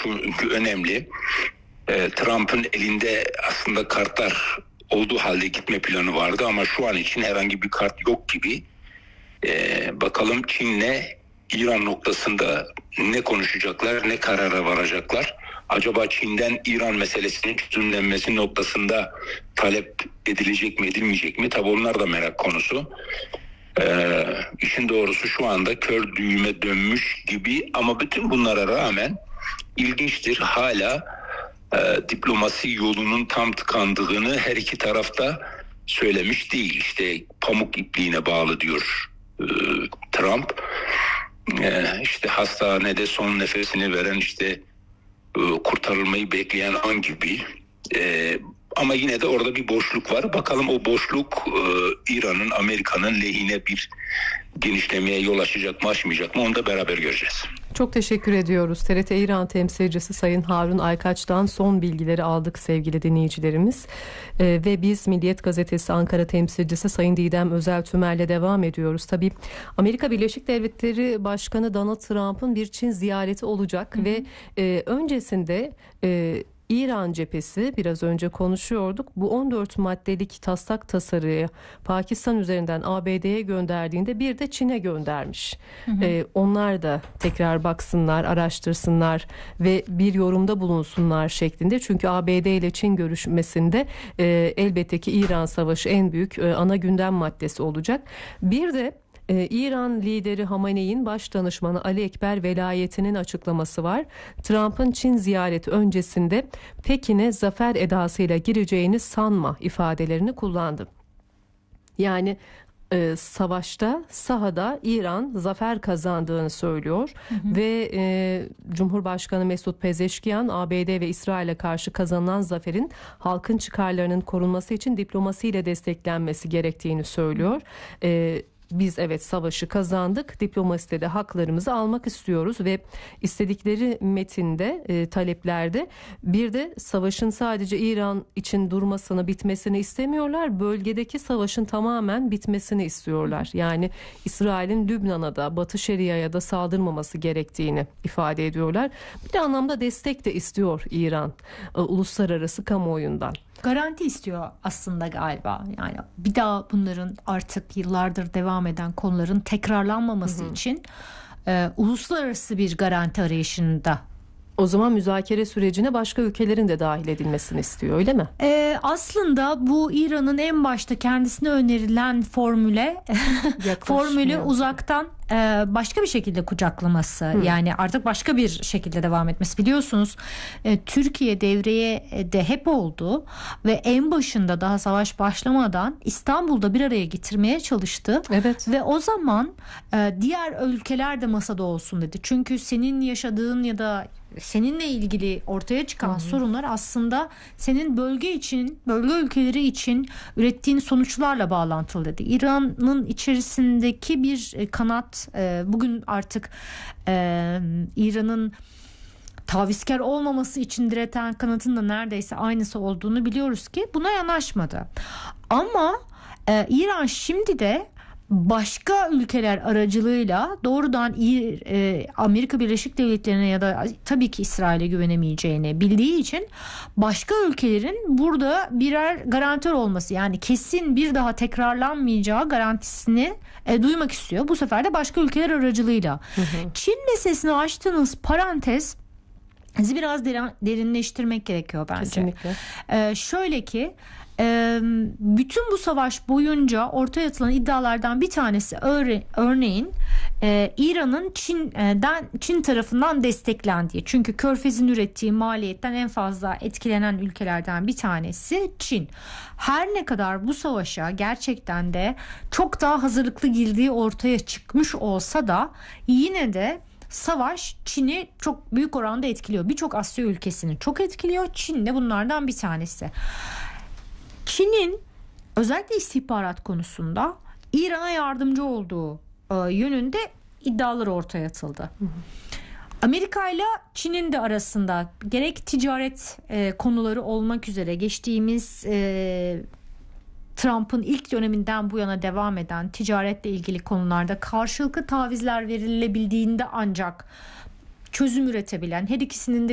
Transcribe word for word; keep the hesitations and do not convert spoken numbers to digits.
çünkü önemli. E, Trump'ın elinde aslında kartlar olduğu halde gitme planı vardı ama şu an için herhangi bir kart yok gibi. E, bakalım Çin'le İran noktasında ne konuşacaklar, ne karara varacaklar? Acaba Çin'den İran meselesinin çözümlenmesi noktasında talep edilecek mi, edilmeyecek mi? Tabii onlar da merak konusu. Ee, işin doğrusu şu anda kör düğüme dönmüş gibi ama bütün bunlara rağmen ilginçtir, hala e, diplomasi yolunun tam tıkandığını her iki tarafta söylemiş değil. İşte pamuk ipliğine bağlı diyor e, Trump. E, işte hastanede son nefesini veren, işte e, kurtarılmayı bekleyen an gibi. E, Ama yine de orada bir boşluk var. Bakalım o boşluk e, İran'ın, Amerika'nın lehine bir genişlemeye yol açacak mı, açmayacak mı, onu da beraber göreceğiz. Çok teşekkür ediyoruz. T R T İran temsilcisi Sayın Harun Aykaç'tan son bilgileri aldık sevgili dinleyicilerimiz. Ee, ve biz Milliyet Gazetesi Ankara temsilcisi Sayın Didem Özel Tümer'le devam ediyoruz. Tabii Amerika Birleşik Devletleri Başkanı Donald Trump'ın bir Çin ziyareti olacak. Hı hı. Ve e, öncesinde E, İran cephesi, biraz önce konuşuyorduk, bu on dört maddelik taslak tasarıyı Pakistan üzerinden A B D'ye gönderdiğinde bir de Çin'e göndermiş. Hı hı. Ee, onlar da tekrar baksınlar, araştırsınlar ve bir yorumda bulunsunlar şeklinde. Çünkü A B D ile Çin görüşmesinde e, elbette ki İran savaşı en büyük e, ana gündem maddesi olacak. Bir de Ee, İran lideri Hamenei'nin baş danışmanı Ali Ekber Velayeti'nin açıklaması var. Trump'ın Çin ziyareti öncesinde Pekin'e zafer edasıyla gireceğini sanma ifadelerini kullandı. Yani e, savaşta, sahada İran zafer kazandığını söylüyor. Hı hı. Ve e, Cumhurbaşkanı Mesut Pezeşkiyan, A B D ve İsrail'e karşı kazanılan zaferin halkın çıkarlarının korunması için diplomasiyle desteklenmesi gerektiğini söylüyor. E, Biz evet savaşı kazandık, diplomaside de haklarımızı almak istiyoruz ve istedikleri metinde, e, taleplerde bir de savaşın sadece İran için durmasını, bitmesini istemiyorlar. Bölgedeki savaşın tamamen bitmesini istiyorlar. Yani İsrail'in Lübnan'a da, Batı Şeria'ya da saldırmaması gerektiğini ifade ediyorlar. Bir anlamda destek de istiyor İran e, uluslararası kamuoyundan. Garanti istiyor aslında galiba. Yani bir daha bunların artık yıllardır devam eden konuların tekrarlanmaması hı hı. için e, uluslararası bir garanti arayışında. O zaman müzakere sürecine başka ülkelerin de dahil edilmesini istiyor, öyle mi? Ee, aslında bu İran'ın en başta kendisine önerilen formüle formülü uzaktan e, başka bir şekilde kucaklaması. Hı. Yani artık başka bir şekilde devam etmesi. Biliyorsunuz e, Türkiye devreye de hep oldu ve en başında daha savaş başlamadan İstanbul'da bir araya getirmeye çalıştı. Evet. Ve o zaman e, diğer ülkeler de masada olsun dedi. Çünkü senin yaşadığın ya da seninle ilgili ortaya çıkan hı hı. sorunlar aslında senin bölge için, bölge ülkeleri için ürettiğin sonuçlarla bağlantılı dedi. İran'ın içerisindeki bir kanat e, bugün artık e, İran'ın tavizkar olmaması için direten kanatın da neredeyse aynısı olduğunu biliyoruz ki buna yanaşmadı. Ama e, İran şimdi de başka ülkeler aracılığıyla doğrudan e, Amerika Birleşik Devletleri'ne ya da tabii ki İsrail'e güvenemeyeceğini bildiği için başka ülkelerin burada birer garantör olması, yani kesin bir daha tekrarlanmayacağı garantisini e, duymak istiyor. Bu sefer de başka ülkeler aracılığıyla. Hı hı. Çin meselesini açtığınız parantez biraz derinleştirmek gerekiyor bence. Kesinlikle. E, şöyle ki Ee, bütün bu savaş boyunca ortaya atılan iddialardan bir tanesi örne- örneğin e, İran'ın Çin'den Çin tarafından desteklendiği. Çünkü Körfez'in ürettiği maliyetten en fazla etkilenen ülkelerden bir tanesi Çin. Her ne kadar bu savaşa gerçekten de çok daha hazırlıklı girdiği ortaya çıkmış olsa da yine de savaş Çin'i çok büyük oranda etkiliyor. Birçok Asya ülkesini çok etkiliyor. Çin de bunlardan bir tanesi. Çin'in özellikle istihbarat konusunda İran'a yardımcı olduğu e, yönünde iddialar ortaya atıldı. Hı hı. Amerika ile Çin'in de arasında gerek ticaret e, konuları olmak üzere geçtiğimiz e, Trump'ın ilk döneminden bu yana devam eden ticaretle ilgili konularda karşılıklı tavizler verilebildiğinde ancak çözüm üretebilen, her ikisinin de